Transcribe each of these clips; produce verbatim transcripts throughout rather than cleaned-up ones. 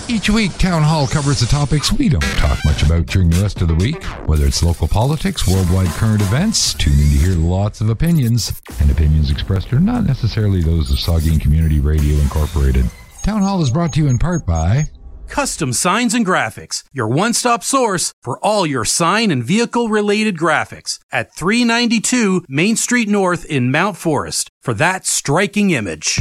Each week, Town Hall covers the topics we don't talk much about during the rest of the week. Whether it's local politics, worldwide current events, tune in to hear lots of opinions. And opinions expressed are not necessarily those of Saugeen Community Radio Incorporated. Town Hall is brought to you in part by Custom Signs and Graphics, your one-stop source for all your sign and vehicle-related graphics at three ninety-two Main Street North in Mount Forest for that striking image.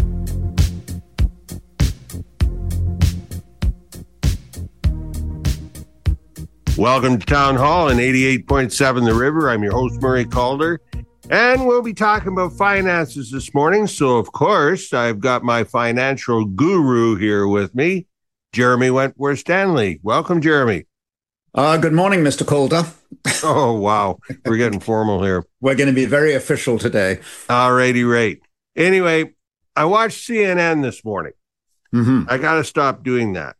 Welcome to Town Hall in eighty-eight point seven The River. I'm your host, Murray Calder, and we'll be talking about finances this morning. So, of course, I've got my financial guru here with me, Jeremy Wentworth Stanley. Welcome, Jeremy. Uh, good morning, Mister Calder. Oh, wow. We're getting formal here. We're going to be very official today. All righty, right. Anyway, I watched C N N this morning. Mm-hmm. I got to stop doing that.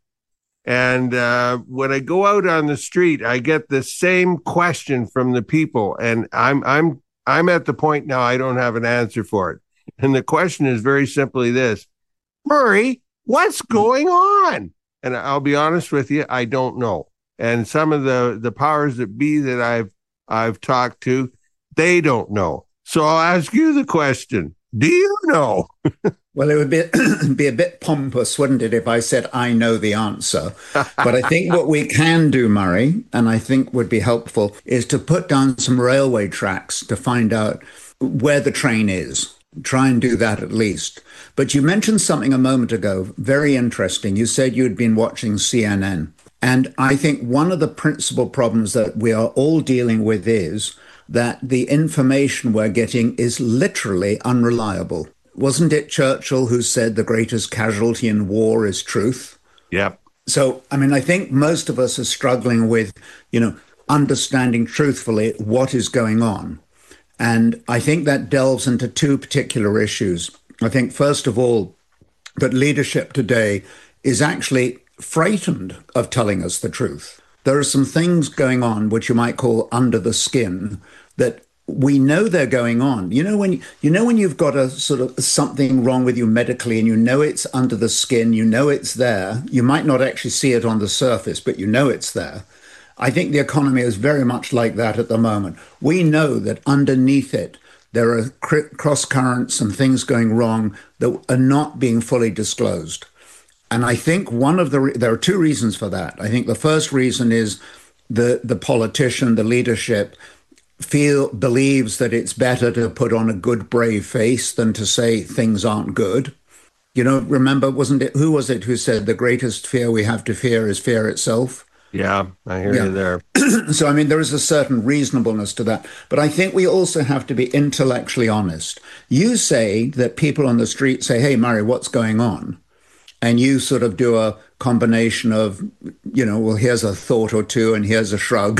And uh, when I go out on the street, I get the same question from the people, and I'm I'm I'm at the point now I don't have an answer for it. And the question is very simply this: Murray, what's going on? And I'll be honest with you, I don't know. And some of the the powers that be that I've I've talked to, they don't know. So I'll ask you the question: do you know? Well, it would be, be a bit pompous, wouldn't it, if I said I know the answer? But I think what we can do, Murray, and I think would be helpful, is to put down some railway tracks to find out where the train is. Try and do that at least. But you mentioned something a moment ago, very interesting. You said you'd been watching C N N. And I think one of the principal problems that we are all dealing with is that the information we're getting is literally unreliable. Wasn't it Churchill who said the greatest casualty in war is truth? Yep. So, I mean, I think most of us are struggling with, you know, understanding truthfully what is going on. And I think that delves into two particular issues. I think, first of all, that leadership today is actually frightened of telling us the truth. There are some things going on which you might call under the skin that we know they're going on. You know, when you, you know when you've got a sort of something wrong with you medically and you know it's under the skin, you know it's there. You might not actually see it on the surface, but you know it's there. I think the economy is very much like that at the moment. We know that underneath it, there are cross currents and things going wrong that are not being fully disclosed. And I think one of the, re- there are two reasons for that. I think the first reason is the, the politician, the leadership, feel believes that it's better to put on a good, brave face than to say things aren't good. You know, remember, wasn't it, who was it who said the greatest fear we have to fear is fear itself? Yeah, I hear Yeah. you there. So, I mean, there is a certain reasonableness to that. But I think we also have to be intellectually honest. You say that people on the street say, hey, Murray, what's going on? And you sort of do a combination of, you know, well, here's a thought or two and here's a shrug.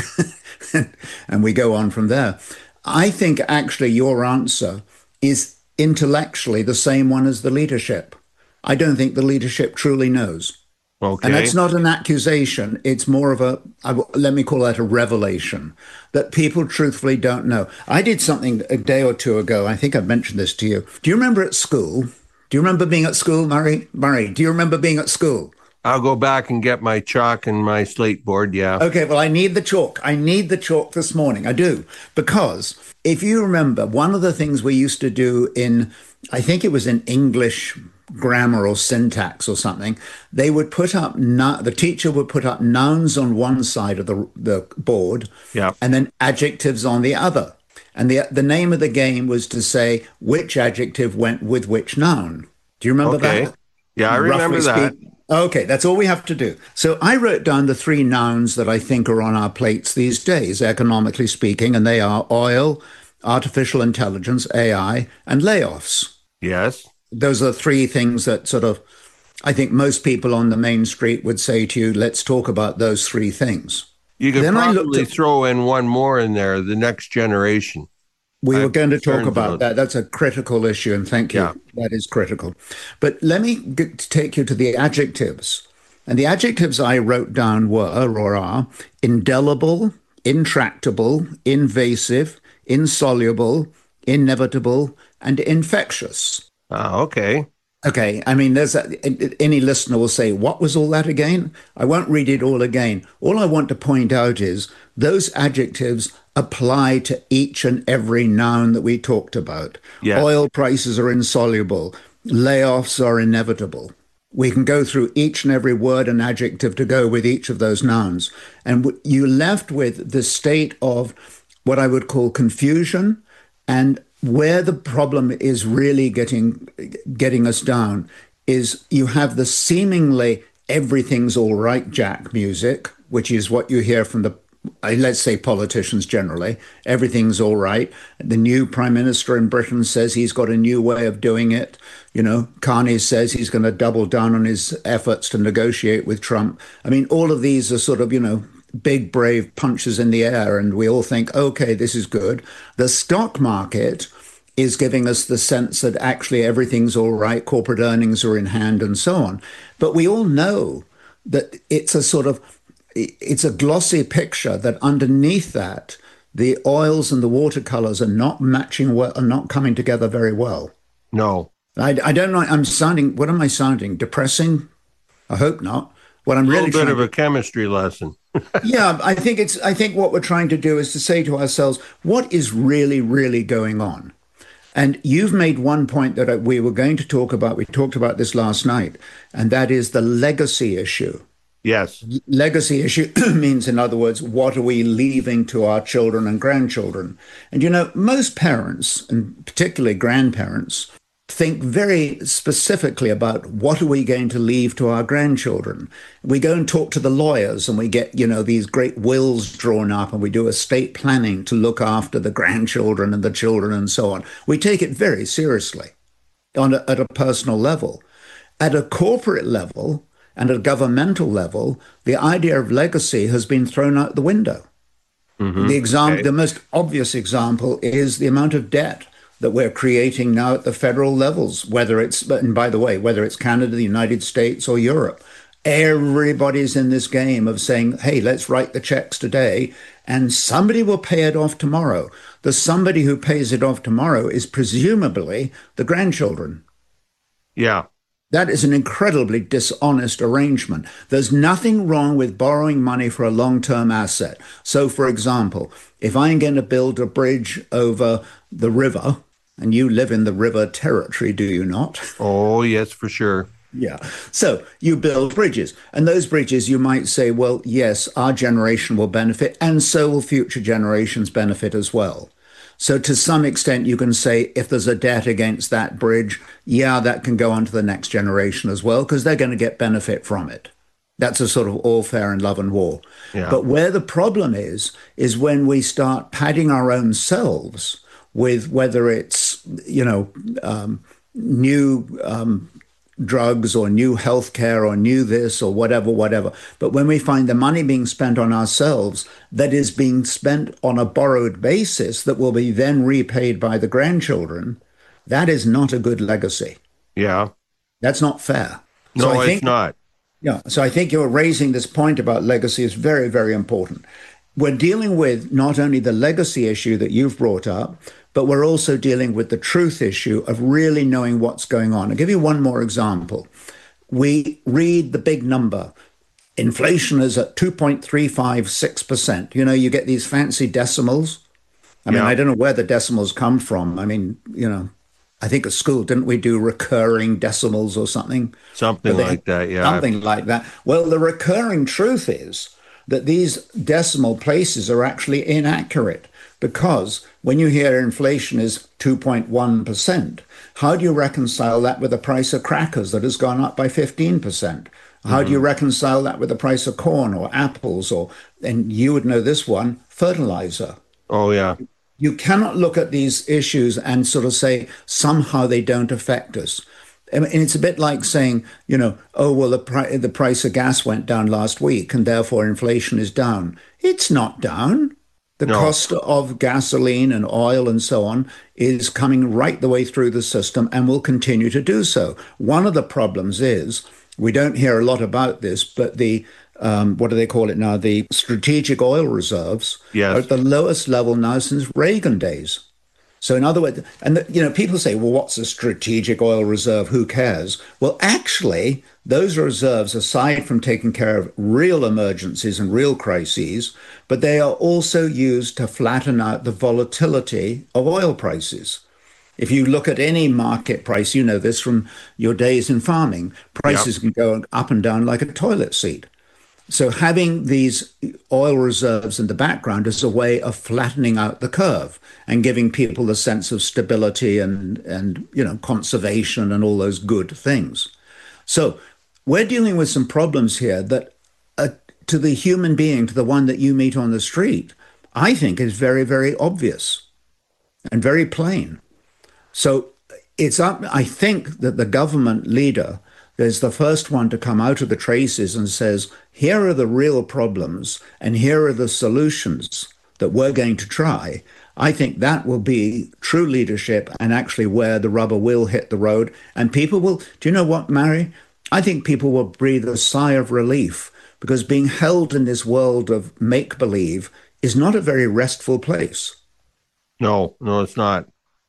And we go on from there. I think actually your answer is intellectually the same one as the leadership. I don't think the leadership truly knows. Okay. And that's not an accusation. It's more of a, I, let me call that a revelation, that people truthfully don't know. I did something a day or two ago. I think I've mentioned this to you. Do you remember at school? Do you remember being at school, Murray? Murray, do you remember being at school? I'll go back and get my chalk and my slate board, yeah. Okay, well, I need the chalk. I need the chalk this morning. I do. Because if you remember, one of the things we used to do in, I think it was in English grammar or syntax or something, they would put up, the teacher would put up nouns on one side of the, the board, yeah, and then adjectives on the other. And the the name of the game was to say which adjective went with which noun. Do you remember okay. that? Yeah, I remember Roughly that. Speak. Okay, that's all we have to do. So I wrote down the three nouns that I think are on our plates these days, economically speaking, and they are oil, artificial intelligence, A I, and layoffs. Yes. Those are three things that sort of, I think most people on the main street would say to you, let's talk about those three things. You could then probably at, throw in one more in there, the next generation. We I were going to talk about, about that. That's a critical issue, and thank you. Yeah. That is critical. But let me get to take you to the adjectives. And the adjectives I wrote down were, or are, indelible, intractable, invasive, insoluble, inevitable, and infectious. Ah, okay. Okay, I mean, there's a, any listener will say, what was all that again? I won't read it all again. All I want to point out is those adjectives apply to each and every noun that we talked about. Yes. Oil prices are insoluble. Layoffs are inevitable. We can go through each and every word and adjective to go with each of those nouns. And you're left with the state of what I would call confusion, and where the problem is really getting getting us down is you have the seemingly everything's all right, Jack music, which is what you hear from the, let's say, politicians generally. Everything's all right. The new prime minister in Britain says he's got a new way of doing it. You know, Carney says he's going to double down on his efforts to negotiate with Trump. I mean, all of these are sort of, you know, big, brave punches in the air, and we all think, okay, this is good. The stock market is giving us the sense that actually everything's all right, corporate earnings are in hand and so on. But we all know that it's a sort of, it's a glossy picture, that underneath that, the oils and the watercolors are not matching well, are not coming together very well. No. I, I don't know, I'm sounding, what am I sounding? Depressing? I hope not. What I'm a really little bit trying of a chemistry lesson. yeah, I think it's. I think what we're trying to do is to say to ourselves, what is really, really going on? And you've made one point that we were going to talk about. We talked about this last night, and that is the legacy issue. Yes. Legacy issue means, in other words, what are we leaving to our children and grandchildren? And, you know, most parents, and particularly grandparents, think very specifically about what are we going to leave to our grandchildren. We go and talk to the lawyers and we get, you know, these great wills drawn up, and we do estate planning to look after the grandchildren and the children and so on. We take it very seriously on a, at a personal level. At a corporate level and at a governmental level, the idea of legacy has been thrown out the window. Mm-hmm. The example, okay. The most obvious example is the amount of debt that we're creating now at the federal levels, whether it's, and by the way, whether it's Canada, the United States, or Europe. Everybody's in this game of saying, hey, let's write the checks today, and somebody will pay it off tomorrow. The somebody who pays it off tomorrow is presumably the grandchildren. Yeah. That is an incredibly dishonest arrangement. There's nothing wrong with borrowing money for a long-term asset. So, for example, if I'm going to build a bridge over the river, and you live in the river territory, do you not? Oh, yes, for sure. Yeah. So you build bridges, and those bridges, you might say, well, yes, our generation will benefit, and so will future generations benefit as well. So to some extent, you can say if there's a debt against that bridge, yeah, that can go on to the next generation as well, because they're going to get benefit from it. That's a sort of all fair in love and war. Yeah. But where the problem is, is when we start padding our own selves with whether it's, you know, um, new um, drugs or new healthcare or new this or whatever, whatever. But when we find the money being spent on ourselves that is being spent on a borrowed basis that will be then repaid by the grandchildren, that is not a good legacy. Yeah. That's not fair. No, so I it's think, not. Yeah. So I think you're raising this point about legacy is very, very important. We're dealing with not only the legacy issue that you've brought up, but we're also dealing with the truth issue of really knowing what's going on. I'll give you one more example. We read the big number. Inflation is at two point three five six percent. You know, you get these fancy decimals. I mean, yeah. I don't know where the decimals come from. I mean, you know, I think at school, didn't we do recurring decimals or something? Something they, like that, yeah. Something like that. Well, the recurring truth is that these decimal places are actually inaccurate, because when you hear inflation is two point one percent, how do you reconcile that with the price of crackers that has gone up by fifteen percent? How mm-hmm. do you reconcile that with the price of corn or apples or, and you would know this one, fertilizer? Oh, yeah. You cannot look at these issues and sort of say somehow they don't affect us. And it's a bit like saying, you know, oh, well, the, pri- the price of gas went down last week and therefore inflation is down. It's not down. The no. cost of gasoline and oil and so on is coming right the way through the system and will continue to do so. One of the problems is, we don't hear a lot about this, but the, um, what do they call it now? The strategic oil reserves yes. are at the lowest level now since Reagan days. So in other words, and the, you know, people say, well, what's a strategic oil reserve? Who cares? Well, actually, those reserves, aside from taking care of real emergencies and real crises, but they are also used to flatten out the volatility of oil prices. If you look at any market price, you know this from your days in farming, prices yep. can go up and down like a toilet seat. So having these oil reserves in the background is a way of flattening out the curve and giving people a sense of stability and, and you know, conservation and all those good things. So we're dealing with some problems here that uh, to the human being, to the one that you meet on the street, I think is very, very obvious and very plain. So it's up, I think that the government leader is the first one to come out of the traces and says, here are the real problems and here are the solutions that we're going to try. I think that will be true leadership and actually where the rubber will hit the road. And people will, do you know what, Mary? I think people will breathe a sigh of relief because being held in this world of make-believe is not a very restful place. No, no, it's not.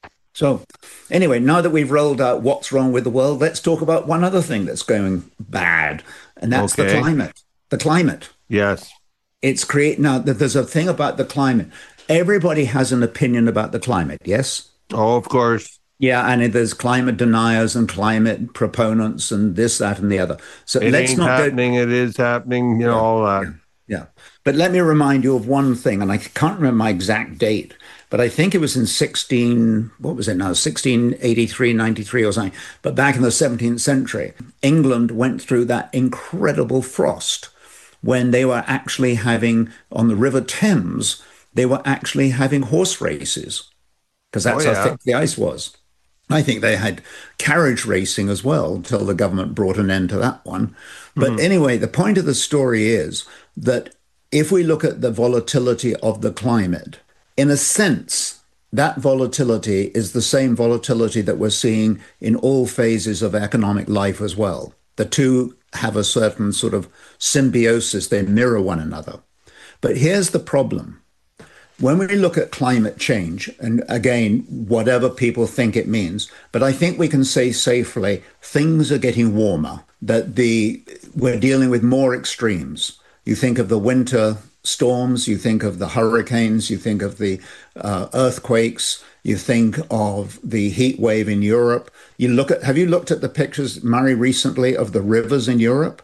So anyway, now that we've rolled out what's wrong with the world, let's talk about one other thing that's going bad, and that's okay. the climate. The climate. Yes. It's create now that there's a thing about the climate. Everybody has an opinion about the climate, yes? Oh, of course. Yeah, and there's climate deniers and climate proponents and this, that, and the other. So it let's ain't not happening, go... it is happening, you know, yeah, all that. Yeah, yeah. But let me remind you of one thing, and I can't remember my exact date, but I think it was in sixteen, what was it now, sixteen eighty-three, ninety-three or something. But back in the seventeenth century, England went through that incredible frost when they were actually having, on the River Thames, they were actually having horse races, because that's oh, yeah. how thick the ice was. I think they had carriage racing as well until the government brought an end to that one. But mm-hmm. anyway, the point of the story is that if we look at the volatility of the climate, in a sense, that volatility is the same volatility that we're seeing in all phases of economic life as well. The two have a certain sort of symbiosis. They mirror one another. But here's the problem. When we look at climate change, and again, whatever people think it means, but I think we can say safely, things are getting warmer, that the we're dealing with more extremes. You think of the winter storms, you think of the hurricanes, you think of the uh, earthquakes, you think of the heat wave in Europe. You look at, have you looked at the pictures, Murray, recently of the rivers in Europe?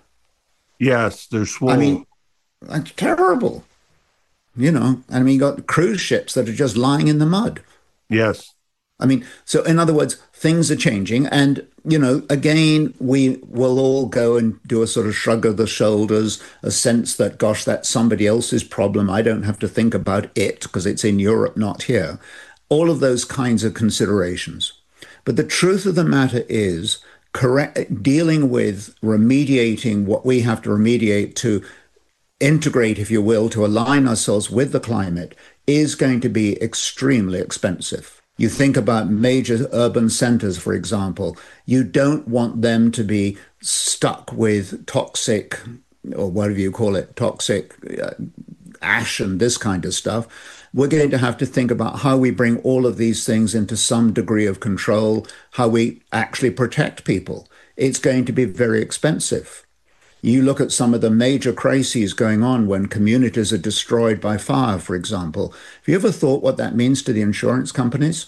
Yes, they're swollen. I mean, that's terrible. You know, I mean, you got cruise ships that are just lying in the mud. Yes. I mean, so in other words, things are changing. And, you know, again, we will all go and do a sort of shrug of the shoulders, a sense that, gosh, that's somebody else's problem. I don't have to think about it because it's in Europe, not here. All of those kinds of considerations. But the truth of the matter is correct, dealing with remediating what we have to remediate to integrate, if you will, to align ourselves with the climate is going to be extremely expensive. You think about major urban centers, for example, you don't want them to be stuck with toxic, or whatever you call it, toxic uh, ash and this kind of stuff. We're going to have to think about how we bring all of these things into some degree of control, how we actually protect people. It's going to be very expensive. You look at some of the major crises going on when communities are destroyed by fire, for example. Have you ever thought what that means to the insurance companies?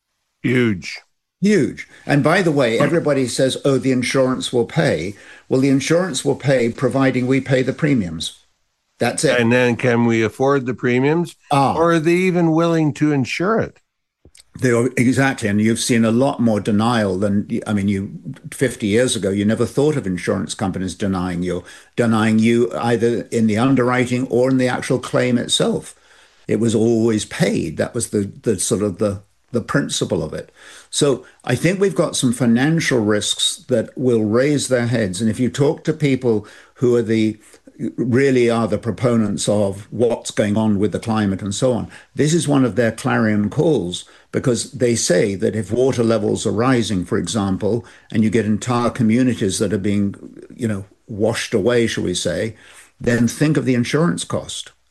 Huge. Huge. And by the way, everybody says, oh, the insurance will pay. Well, the insurance will pay providing we pay the premiums. That's it. And then can we afford the premiums? Ah. Or are they even willing to insure it? They are, exactly. And you've seen a lot more denial than, I mean, you fifty years ago, you never thought of insurance companies denying you, denying you either in the underwriting or in the actual claim itself. It was always paid. That was the, the sort of the, the principle of it. So I think we've got some financial risks that will raise their heads. And if you talk to people who are the really are the proponents of what's going on with the climate and so on, this is one of their clarion calls, because they say that if water levels are rising, for example, and you get entire communities that are being, you know, washed away, shall we say, then think of the insurance cost.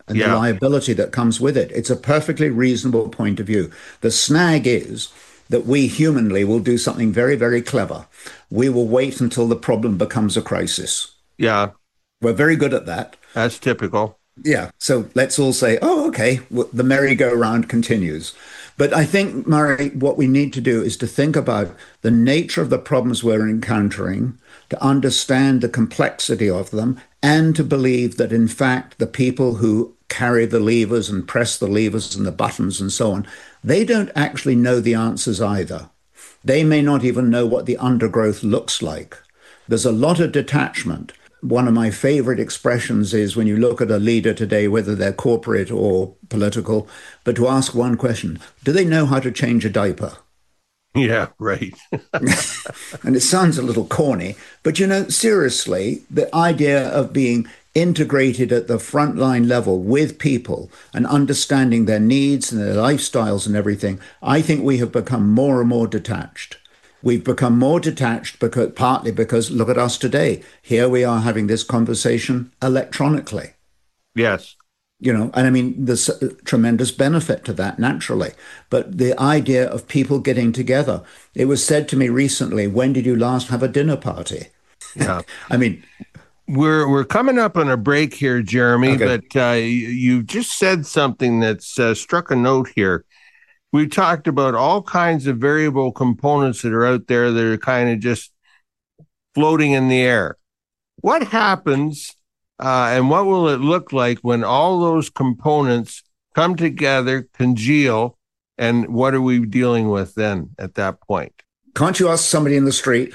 and Yeah. the liability that comes with it. It's a perfectly reasonable point of view. The snag is that we humanly will do something very, very clever. We will wait until the problem becomes a crisis. Yeah. We're very good at that. That's typical. Yeah. So let's all say, oh, okay, well, the merry-go-round continues. But I think, Murray, what we need to do is to think about the nature of the problems we're encountering, to understand the complexity of them, and to believe that, in fact, the people who carry the levers and press the levers and the buttons and so on, they don't actually know the answers either. They may not even know what the undergrowth looks like. There's a lot of detachment. One of my favorite expressions is when you look at a leader today, whether they're corporate or political, but to ask one question: do they know how to change a diaper? Yeah, right. And it sounds a little corny, but you know, seriously, the idea of being integrated at the frontline level with people and understanding their needs and their lifestyles and everything, I think we have become more and more detached. We've become more detached because partly because look at us today. Here we are having this conversation electronically. Yes. You know, and I mean, there's a tremendous benefit to that naturally. But the idea of people getting together, it was said to me recently, when did you last have a dinner party? Yeah. I mean, We're we're coming up on a break here, Jeremy, Okay. but uh, you, you just said something that's uh, struck a note here. We talked about all kinds of variable components that are out there that are kind of just floating in the air. What happens uh, and what will it look like when all those components come together, congeal, and what are we dealing with then at that point? can't you ask somebody in the street?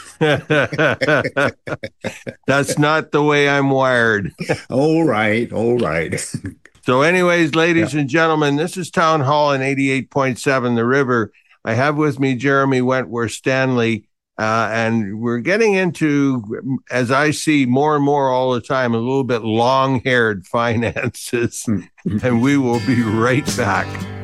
That's not the way I'm wired. All right, all right. So anyways, ladies and gentlemen, this is Town Hall in eighty-eight point seven The River. I have with me Jeremy Wentworth Stanley, uh, and we're getting into, as I see more and more all the time, a little bit long-haired finances, and we will be right back.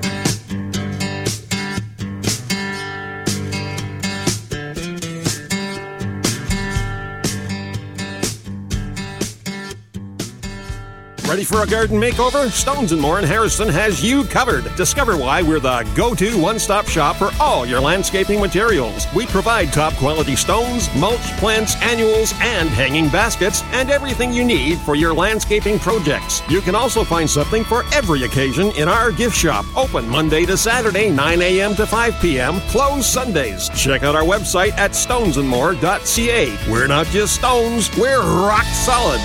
Ready for a garden makeover? Stones and More in Harrison has you covered. Discover why we're the go-to one-stop shop for all your landscaping materials. We provide top-quality stones, mulch, plants, annuals, and hanging baskets, and everything you need for your landscaping projects. You can also find something for every occasion in our gift shop. Open Monday to Saturday, nine a.m. to five p.m. Closed Sundays. Check out our website at stones and more dot c a. We're not just stones, we're rock solid.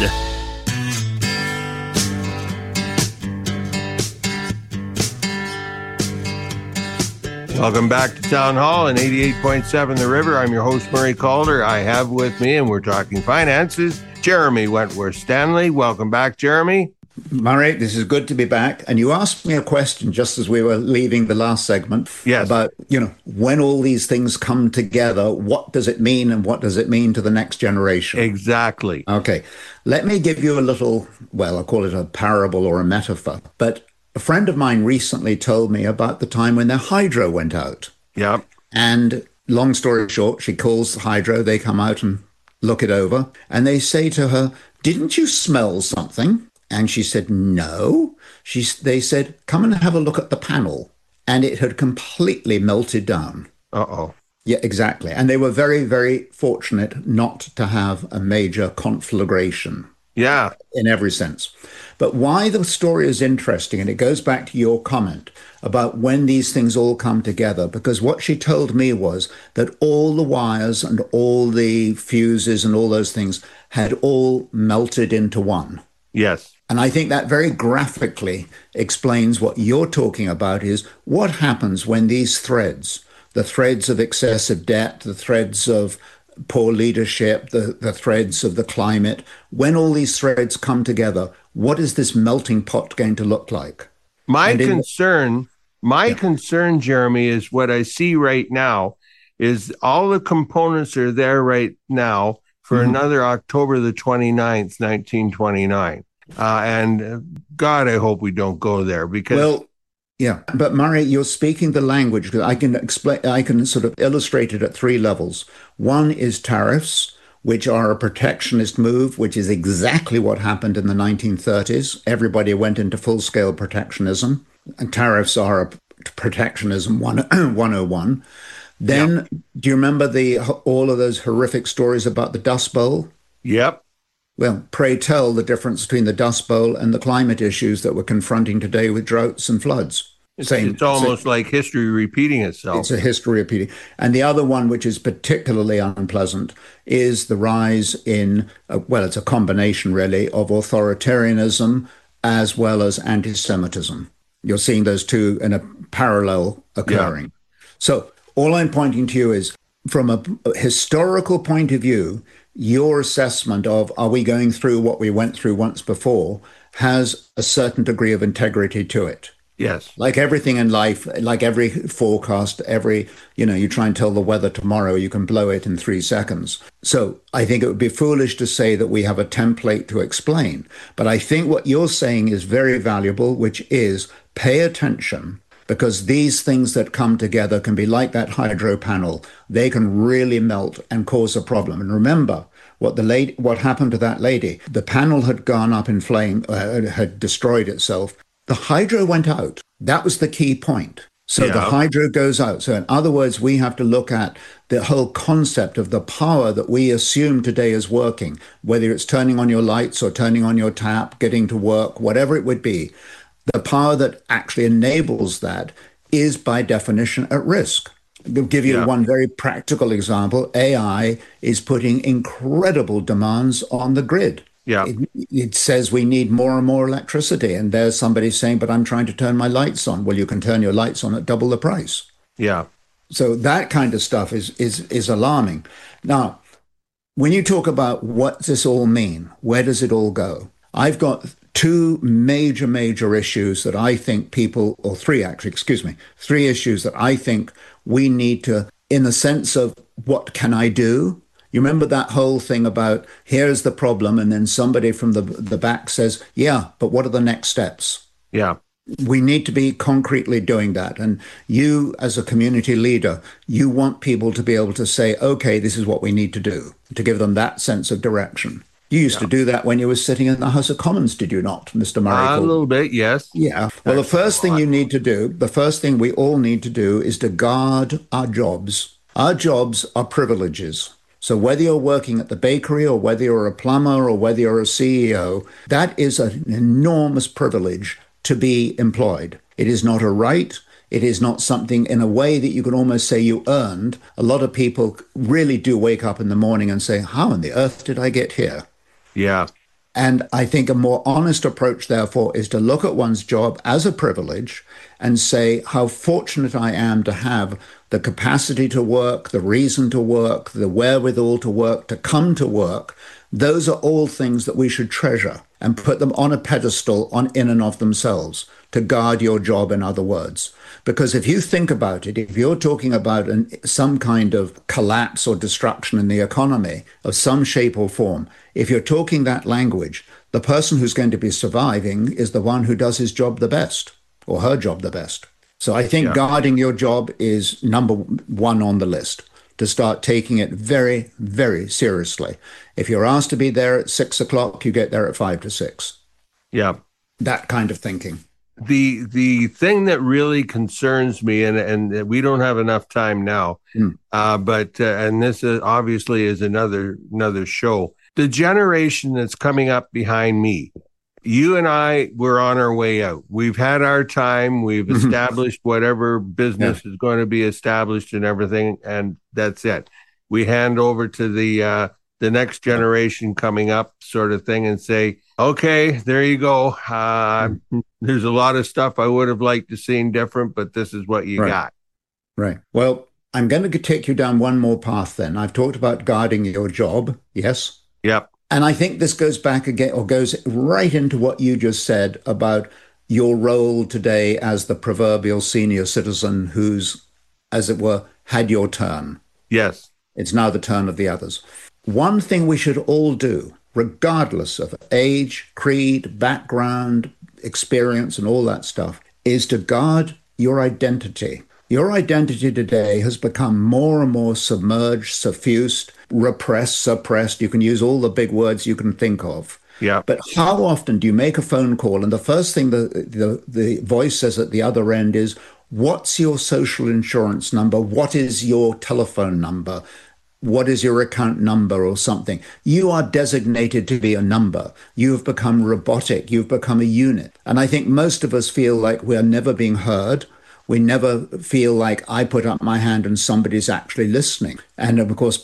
Welcome back to Town Hall in eighty-eight point seven The River. I'm your host, Murray Calder. I have with me, and we're talking finances, Jeremy Wentworth Stanley. Welcome back, Jeremy. Murray, this is good to be back. And you asked me a question just as we were leaving the last segment Yes. about, you know, when all these things come together, what does it mean and what does it mean to the next generation? Exactly. Okay, let me give you a little, well, I'll call it a parable or a metaphor, but a friend of mine recently told me about the time when their hydro went out. Yep. And long story short, she calls the hydro, they come out and look it over, and they say to her, "Didn't you smell something?" And she said, "No." She, they said, "Come and have a look at the panel." And it had completely melted down. Uh-oh. Yeah, exactly. And they were very, very fortunate not to have a major conflagration. Yeah. In every sense. But why the story is interesting, and it goes back to your comment about when these things all come together, because what she told me was that all the wires and all the fuses and all those things had all melted into one. Yes. And I think that very graphically explains what you're talking about is what happens when these threads, the threads of excessive debt, the threads of poor leadership, the, the threads of the climate, when all these threads come together, what is this melting pot going to look like? My And in- concern, my Yeah. concern, Jeremy, is what I see right now is all the components are there right now for Mhm. another October the twenty-ninth, nineteen twenty-nine. Uh, and uh, God, I hope we don't go there because Well, yeah, but Murray, you're speaking the language. I can explain. I can sort of illustrate it at three levels. One is tariffs. which are a protectionist move, which is exactly what happened in the nineteen thirties. Everybody went into full-scale protectionism, and tariffs are a protectionism one oh one. Then, yep. Do you remember the all of those horrific stories about the Dust Bowl? Yep. Well, pray tell the difference between the Dust Bowl and the climate issues that we're confronting today with droughts and floods. It's, same, it's almost same, like history repeating itself. It's a history repeating. And the other one, which is particularly unpleasant, is the rise in, uh, well, it's a combination really of authoritarianism as well as anti-Semitism. You're seeing those two in a parallel occurring. Yeah. So all I'm pointing to you is, from a, a historical point of view, your assessment of are we going through what we went through once before has a certain degree of integrity to it. Yes. Like everything in life, like every forecast, every, you know, you try and tell the weather tomorrow, you can blow it in three seconds. So I think it would be foolish to say that we have a template to explain. But I think what you're saying is very valuable, which is pay attention, because these things that come together can be like that hydro panel. They can really melt and cause a problem. And remember what the lady, what happened to that lady. The panel had gone up in flame, uh, had destroyed itself. The hydro went out. That was the key point. So yeah. The hydro goes out. So in other words, we have to look at the whole concept of the power that we assume today is working, whether it's turning on your lights or turning on your tap, getting to work, whatever it would be. The power that actually enables that is by definition at risk. I'll give you yeah. one very practical example. A I is putting incredible demands on the grid. Yeah. It, it says we need more and more electricity. And there's somebody saying, but I'm trying to turn my lights on. Well, you can turn your lights on at double the price. Yeah. So that kind of stuff is is is alarming. Now, when you talk about what does this all mean, where does it all go? I've got two major, major issues that I think people, or three actually, excuse me, three issues that I think we need to, in the sense of what can I do? You remember that whole thing about here's the problem, and then somebody from the the back says, yeah, but what are the next steps? Yeah. We need to be concretely doing that. And you, as a community leader, you want people to be able to say, okay, this is what we need to do, to give them that sense of direction. You used yeah. to do that when you were sitting in the House of Commons, did you not, Mister Murray? Uh, a little bit, yes. Yeah. Well, the first thing you need to do, the first thing we all need to do is to guard our jobs. Our jobs are privileges. So whether you're working at the bakery or whether you're a plumber or whether you're a C E O, that is an enormous privilege to be employed. It is not a right. It is not something in a way that you can almost say you earned. A lot of people really do wake up in the morning and say, how on the earth did I get here? Yeah. And I think a more honest approach, therefore, is to look at one's job as a privilege and say how fortunate I am to have the capacity to work, the reason to work, the wherewithal to work, to come to work. Those are all things that we should treasure and put them on a pedestal on in and of themselves, to guard your job, in other words. Because if you think about it, if you're talking about an, some kind of collapse or destruction in the economy of some shape or form, if you're talking that language, the person who's going to be surviving is the one who does his job the best, or her job the best. So I think yeah. guarding your job is number one on the list, to start taking it very, very seriously. If you're asked to be there at six o'clock, you get there at five to six. Yeah. That kind of thinking. The the thing that really concerns me, and, and we don't have enough time now, mm. uh, but, uh, and this is obviously is another another show, the generation that's coming up behind me. You and I, we're on our way out. We've had our time. We've established whatever business yeah. is going to be established and everything, and that's it. We hand over to the uh, the next generation coming up, sort of thing, and say, okay, there you go. Uh, there's a lot of stuff I would have liked to seen different, but this is what you right. got. Right. Well, I'm going to take you down one more path then. I've talked about guarding your job. Yes. Yep. And I think this goes back again, or goes right into what you just said about your role today as the proverbial senior citizen who's, as it were, had your turn. Yes. It's now the turn of the others. One thing we should all do, regardless of age, creed, background, experience, and all that stuff, is to guard your identity. Your identity today has become more and more submerged, suffused, repressed, suppressed. You can use all the big words you can think of. Yeah. But how often do you make a phone call and the first thing the, the, the voice says at the other end is, what's your social insurance number? What is your telephone number? What is your account number or something? You are designated to be a number. You have become robotic. You've become a unit. And I think most of us feel like we are never being heard. We never feel like I put up my hand and somebody's actually listening. And of course,